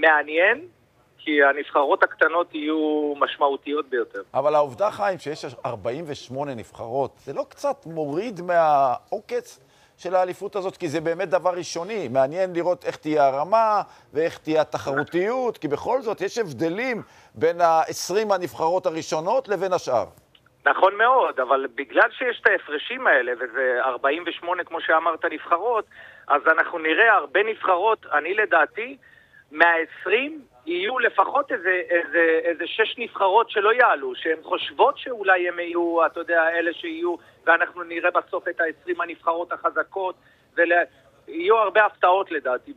מעניין, כי הנבחרות הקטנות יהיו משמעותיות ביותר. אבל העובדה, חיים, שיש 48 נבחרות, זה לא קצת מוריד מהעוקץ של האליפות הזאת, כי זה באמת דבר ראשוני. מעניין לראות איך תהיה הרמה ואיך תהיה התחרותיות, כי בכל זאת יש הבדלים בין ה-20 הנבחרות הראשונות לבין השאר. נכון מאוד, אבל בגלל שיש את ההפרשים האלה, וזה 48 כמו שאמרת נבחרות, אז אנחנו נראה הרבה נבחרות, אני לדעתי, מה-20 יהיו לפחות איזה 6 נבחרות שלא יעלו, שהן חושבות שאולי הם יהיו, אתה יודע, אלה שיהיו, ואנחנו נראה בסוף את ה-20 הנבחרות החזקות, ויהיו הרבה הפתעות לדעתי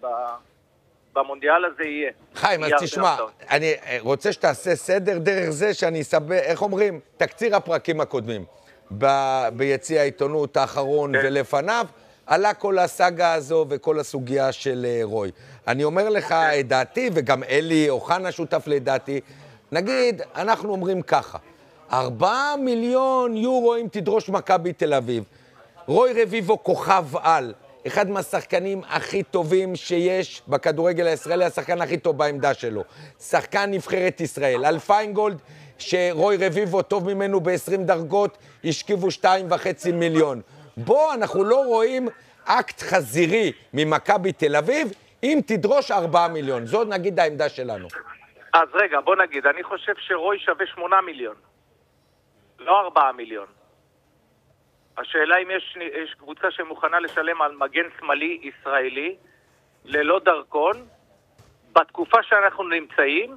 במונדיאל הזה יהיה. חיים, אז תשמע, אני רוצה שתעשה סדר דרך זה שאני אסבר, איך אומרים, תקציר הפרקים הקודמים. ביציע העיתונות האחרון ולפניו, עלה כל הסאגה הזו וכל הסוגיה של רוי. אני אומר לך את דעתי, וגם אלי אוחנה שותף לדעתי, נגיד, אנחנו אומרים ככה, 4 מיליון יורו אם תדרוש מכבי תל אביב. רוי רביבו כוכב על, אחד מהשחקנים הכי טובים שיש בכדורגל הישראלי, השחקן הכי טוב בעמדה שלו. שחקן נבחרת ישראל. על פיינגולד, שרוי רביבו טוב ממנו ב-20 דרגות, השכיבו 2.5 מיליון. בוא, אנחנו לא רואים אקט חזירי ממכבי תל אביב, אם תדרוש 4 מיליון. זאת נגיד העמדה שלנו. אז רגע, בוא נגיד, אני חושב שרוי שווה 8 מיליון. לא 4 מיליון. השאלה אם יש קבוצה שמוכנה לשלם על מגן שמאלי ישראלי, ללא דרכון, בתקופה שאנחנו נמצאים,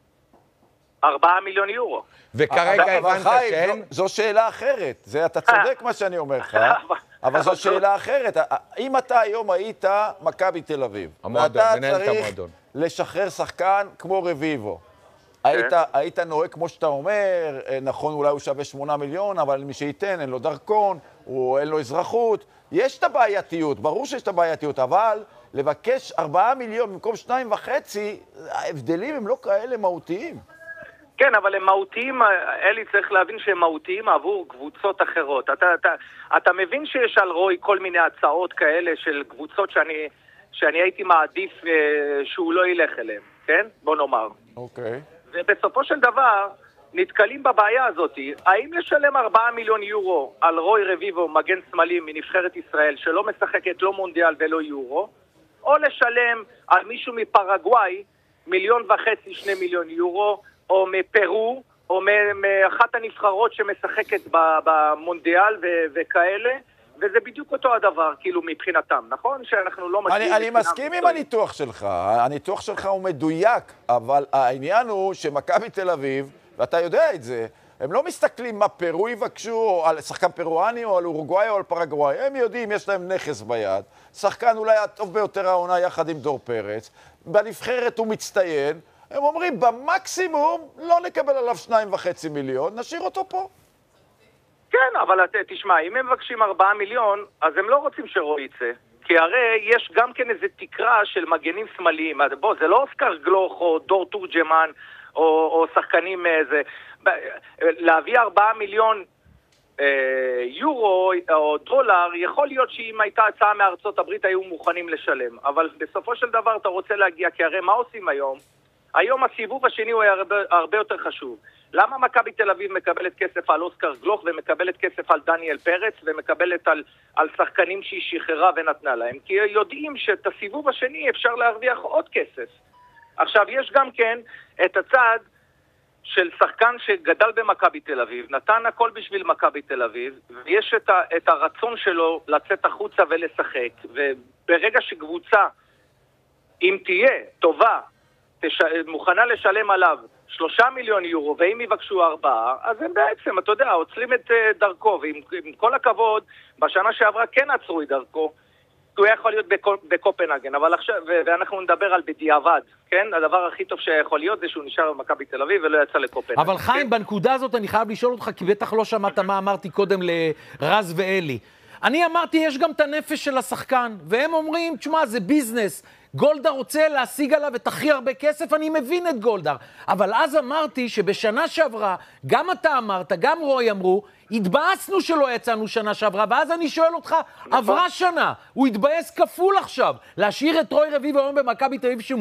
4 מיליון יורו. וכרגע הבנת שאין? זו שאלה אחרת. אתה צודק מה שאני אומר לך, אבל זו שאלה אחרת. אם אתה היום היית מכבי תל אביב, ואתה צריך לשחרר שחקן כמו רביבו, היית נוהג כמו שאתה אומר, נכון, אולי הוא שווה 8 מיליון, אבל מי שייתן, אין לו דרכון, אין לו אזרחות, יש את הבעייתיות, ברור שיש את הבעייתיות, אבל לבקש 4 מיליון במקום 2.5, ההבדלים הם לא כאלה מהותיים. כן, אבל הם מהותיים, אלי צריך להבין שהם מהותיים עבור קבוצות אחרות. אתה מבין שיש על רוי כל מיני הצעות כאלה של קבוצות שאני הייתי מעדיף שהוא לא ילך אליהם, כן? בוא נאמר. אוקיי. ובסופו של דבר נתקלים בבעיה הזאת. האם לשלם 4 מיליון יורו על רוי רביבו, מגן שמאלי מנבחרת ישראל, שלא משחקת לא מונדיאל ולא יורו, או לשלם על מישהו מפרגוואי 1.5 מיליון, 2 מיליון יורו, או מפרו, או מאחת הנבחרות שמשחקת במונדיאל וכאלה, וזה בדיוק אותו הדבר, כאילו מבחינתם, נכון? שאנחנו לא משקיעים... אני מסכים עם הניתוח שלך, הניתוח שלך הוא מדויק, אבל העניין הוא שמכבי תל אביב, ואתה יודע את זה, הם לא מסתכלים מה פרו יבקשו, על שחקן פרואני, או על אורוגוואי, או על פרגוואי, הם יודעים, יש להם נכס ביד, שחקן אולי הטוב ביותר העונה יחד עם דור פרץ, בנבחרת הוא מצטיין, הם אומרים, במקסימום לא נקבל עליו 2.5 מיליון, נשאיר אותו פה. כן, אבל תשמע, אם הם מבקשים 4 מיליון, אז הם לא רוצים שרוי יצא. כי הרי יש גם כן איזו תקרה של מגנים שמאליים. בוא, זה לא אוסקר גלוך או דור תורג'מן או שחקנים איזה... להביא 4 מיליון יורו או דולר, יכול להיות שאם הייתה הצעה מארצות הברית היו מוכנים לשלם. אבל בסופו של דבר אתה רוצה להגיע, כי הרי מה עושים היום? היום הסיבוב השני הוא הרבה יותר חשוב. למה מכבי תל אביב מקבלת כסף על אוסקר גלוך ומקבלת כסף על דניאל פרץ ומקבלת על שחקנים שהיא שחררה ונתנה להם? כי יודעים שאת הסיבוב השני אפשר להרוויח עוד כסף. עכשיו יש גם כן את הצד של שחקן שגדל במכבי תל אביב, נתן הכל בשביל מכבי תל אביב, ויש את הרצון שלו לצאת החוצה ולשחק, וברגע שקבוצה, אם תהיה טובה, מוכנה לשלם עליו 3 מיליון יורו, ואם יבקשו 4, אז הם בעצם, אתה יודע, עוצרים את דרכו, ועם כל הכבוד, בשנה שעברה כן עצרו את דרכו, הוא יכול להיות בקופנהגן, אבל עכשיו, ואנחנו נדבר על בדיעבד, כן? הדבר הכי טוב שיכול להיות זה שהוא נשאר במכבי תל אביב ולא יצא לקופנהגן. אבל חיים, בנקודה הזאת אני חייב לשאול אותך, כי בטח לא שמעת מה אמרתי קודם לרז ואלי. אני אמרתי, יש גם את הנפש של השחקן, והם אומרים, תשמע, זה ביזנס. גולדהר רוצה להשיג עליו את הכי הרבה כסף, אני מבין את גולדהר. אבל אז אמרתי שבשנה שעברה, גם אתה אמרת, גם רוי אמרו, התבאסנו שלא יצאנו שנה שעברה, ואז אני שואל אותך, עברה שנה, הוא התבאס כפול עכשיו, להשאיר את רוי רביבו היום במכבי תל אביב